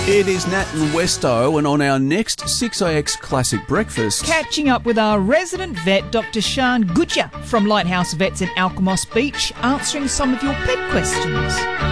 It is Nat and Westo, and on our next 6AX Classic Breakfast... Catching up with our resident vet, Dr. Shan Gutja from Lighthouse Vets in Alkimos Beach, answering some of your pet questions.